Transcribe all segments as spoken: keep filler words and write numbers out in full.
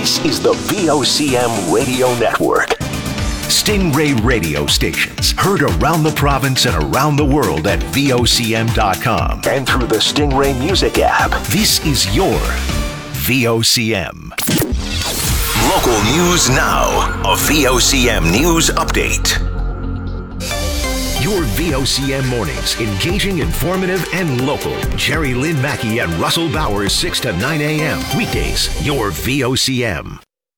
This is the V O C M Radio Network. Stingray radio stations heard around the province and around the world at V O C M dot com and through the Stingray Music app. This is your V O C M. Local news now. A V O C M News Update. Your V O C M mornings, engaging, informative, and local. Jerry Lynn Mackey and Russell Bowers, six to nine a.m. Weekdays, your V O C M.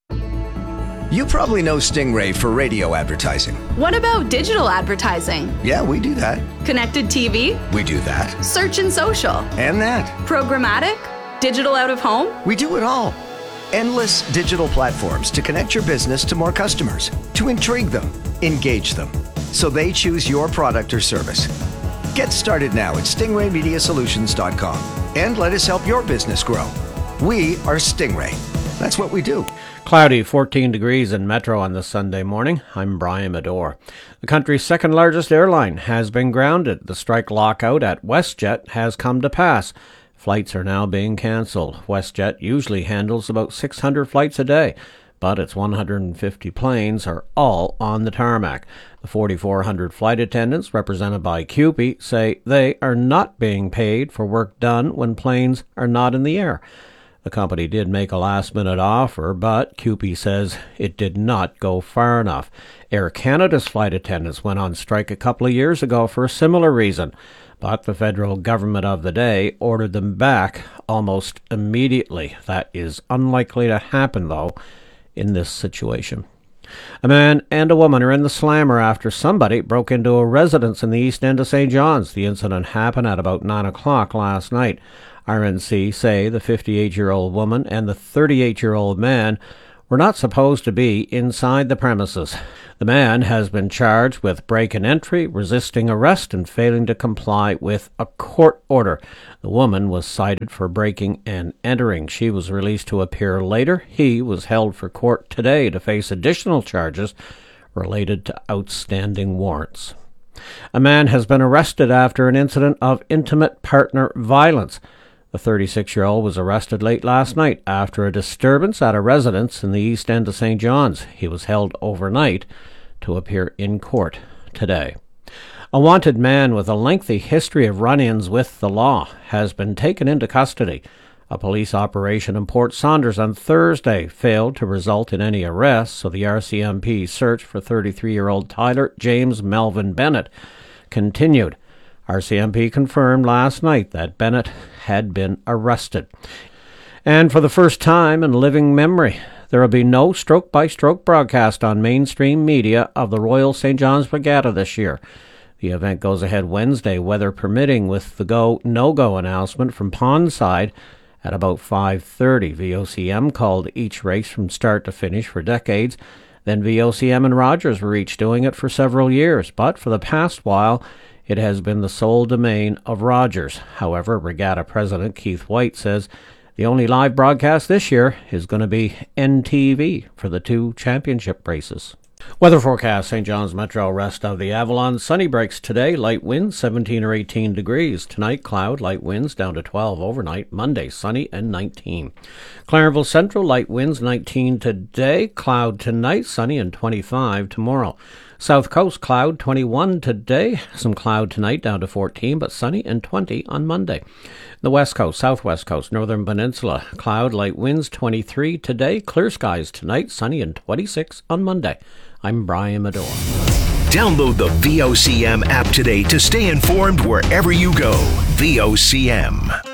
You probably know Stingray for radio advertising. What about digital advertising? Yeah, we do that. Connected T V? We do that. Search and social? And that. Programmatic? Digital out of home? We do it all. Endless digital platforms to connect your business to more customers, to intrigue them, engage them, so they choose your product or service. Get started now at stingray media solutions dot com and let us help your business grow. We are Stingray. That's what we do. Cloudy, fourteen degrees in Metro on this Sunday morning. I'm Brian Medore. The country's second largest airline has been grounded. The strike lockout at WestJet has come to pass. Flights are now being cancelled. WestJet usually handles about six hundred flights a day, but its one hundred fifty planes are all on the tarmac. The forty-four hundred flight attendants, represented by C U P E, say they are not being paid for work done when planes are not in the air. The company did make a last-minute offer, but C U P E says it did not go far enough. Air Canada's flight attendants went on strike a couple of years ago for a similar reason, but the federal government of the day ordered them back almost immediately. That is unlikely to happen, though, in this situation. A man and a woman are in the slammer after somebody broke into a residence in the east end of Saint John's. The incident happened at about nine o'clock last night. R N C say the fifty-eight-year-old woman and the thirty-eight-year-old man were not supposed to be inside the premises. The man has been charged with break-in entry, resisting arrest, and failing to comply with a court order. The woman was cited for breaking and entering. She was released to appear later. He was held for court today to face additional charges related to outstanding warrants. A man has been arrested after an incident of intimate partner violence. The thirty-six-year-old was arrested late last night after a disturbance at a residence in the east end of Saint John's. He was held overnight to appear in court today. A wanted man with a lengthy history of run-ins with the law has been taken into custody. A police operation in Port Saunders on Thursday failed to result in any arrests, so the R C M P search for thirty-three-year-old Tyler James Melvin Bennett continued. R C M P confirmed last night that Bennett had been arrested. And for the first time in living memory, there will be no stroke-by-stroke broadcast on mainstream media of the Royal Saint John's Regatta this year. The event goes ahead Wednesday, weather permitting, with the go, no-go announcement from Pondside at about five thirty. V O C M called each race from start to finish for decades. Then V O C M and Rogers were each doing it for several years, but for the past while, it has been the sole domain of Rogers. However, Regatta President Keith White says the only live broadcast this year is going to be N T V for the two championship races. Weather forecast: Saint John's Metro, rest of the Avalon. Sunny breaks today, light winds seventeen or eighteen degrees. Tonight, cloud, light winds down to twelve overnight. Monday, sunny and nineteen. Clarenville Central, light winds nineteen today, cloud tonight, sunny and twenty-five tomorrow. South Coast, cloud twenty-one today, some cloud tonight down to fourteen, but sunny and twenty on Monday. The West Coast, Southwest Coast, Northern Peninsula, cloud, light winds twenty-three today, clear skies tonight, sunny and twenty-six on Monday. I'm Brian Medore. Download the V O C M app today to stay informed wherever you go. V O C M.